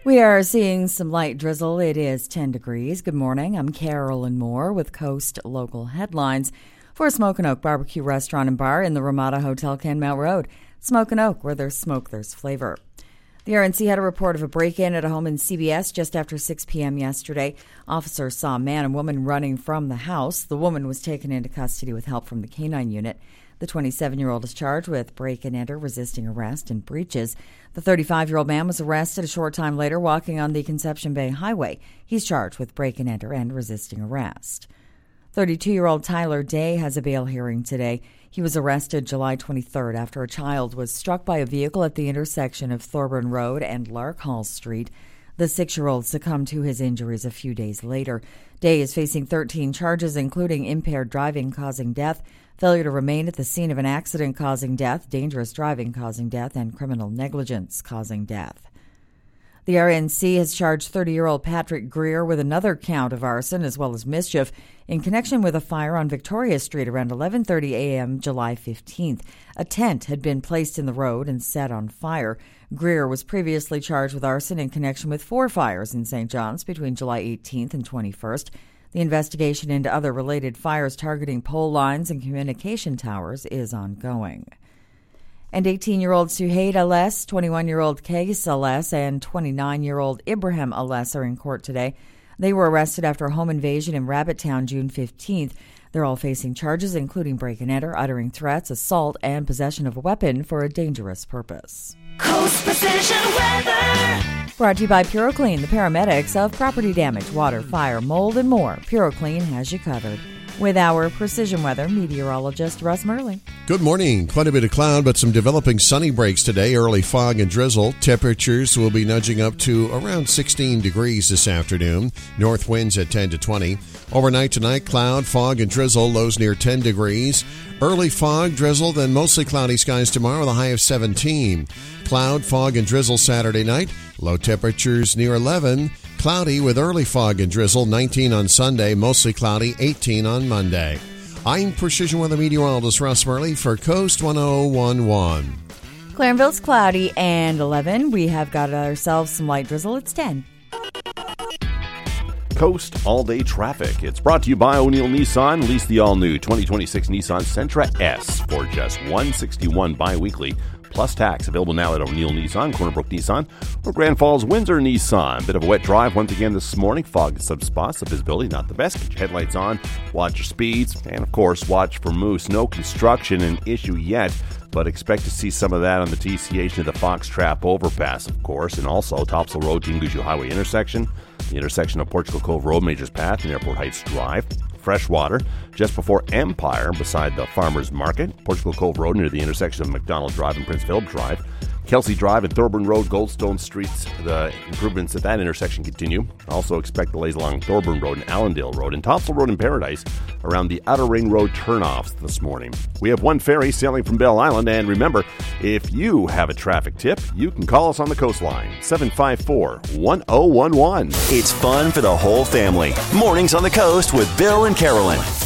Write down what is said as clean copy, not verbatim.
We are seeing some light drizzle. It is 10 degrees. Good morning. I'm Carolyn Moore with Coast Local Headlines for Smoke and Oak Barbecue Restaurant and Bar in the Ramada Hotel, Kenmount Road. Smoke and Oak, where there's smoke, there's flavor. The RNC had a report of a break-in at a home in CBS just after 6 p.m. yesterday. Officers saw a man and woman running from the house. The woman was taken into custody with help from the K-9 unit. The 27-year-old is charged with break-and-enter, resisting arrest, and breaches. The 35-year-old man was arrested a short time later walking on the Conception Bay Highway. He's charged with break-and-enter and resisting arrest. 32-year-old Tyler Day has a bail hearing today. He was arrested July 23rd after a child was struck by a vehicle at the intersection of Thorburn Road and Larkhall Street. The 6-year-old succumbed to his injuries a few days later. Day is facing 13 charges, including impaired driving causing death, failure to remain at the scene of an accident causing death, dangerous driving causing death, and criminal negligence causing death. The RNC has charged 30-year-old Patrick Greer with another count of arson as well as mischief in connection with a fire on Victoria Street around 11:30 a.m. July 15th. A tent had been placed in the road and set on fire. Greer was previously charged with arson in connection with 4 fires in St. John's between July 18th and 21st. The investigation into other related fires targeting pole lines and communication towers is ongoing. And 18-year-old Suhaid Ales, 21-year-old Kais Ales, and 29-year-old Ibrahim Ales are in court today. They were arrested after a home invasion in Rabbittown June 15th. They're all facing charges including break-and-enter, uttering threats, assault, and possession of a weapon for a dangerous purpose. Coast Precision Weather. Brought to you by PuroClean, the paramedics of property damage, water, fire, mold, and more. PuroClean has you covered. With our precision weather meteorologist, Russ Murley. Good morning. Quite a bit of cloud, but some developing sunny breaks today. Early fog and drizzle. Temperatures will be nudging up to around 16 degrees this afternoon. North winds at 10 to 20. Overnight tonight, cloud, fog, and drizzle. Lows near 10 degrees. Early fog, drizzle, then mostly cloudy skies tomorrow with a high of 17. Cloud, fog, and drizzle Saturday night. Low temperatures near 11. Cloudy with early fog and drizzle, 19 on Sunday, mostly cloudy, 18 on Monday. I'm Precision Weather Meteorologist Russ Murley for Coast 1011. Clarenville's cloudy and 11. We have got ourselves some light drizzle. It's 10. Coast all-day traffic. It's brought to you by O'Neill Nissan. Lease the all-new 2026 Nissan Sentra S for just $161 bi-weekly. Plus tax. Available now at O'Neill Nissan, Corner Brook Nissan, or Grand Falls Windsor Nissan. Bit of a wet drive once again this morning. Fog in some spots. The visibility not the best. Get your headlights on. Watch your speeds. And, of course, watch for moose. No construction an issue yet, but expect to see some of that on the TCH near the Fox Trap overpass, of course. And also Topsail Road, Tinguju Highway intersection. The intersection of Portugal Cove Road, Majors Path, and Airport Heights Drive. Freshwater, just before Empire, beside the Farmers Market. Portugal Cove Road near the intersection of McDonald Drive and Prince Philip Drive. Kelsey Drive and Thorburn Road, Goldstone Streets. The improvements at that intersection continue. Also expect delays along Thorburn Road and Allendale Road and Topsail Road in Paradise around the Outer Ring Road turnoffs this morning. We have one ferry sailing from Bell Island, and remember, if you have a traffic tip, you can call us on the coastline, 754-1011. It's fun for the whole family. Mornings on the Coast with Bill and Carolyn.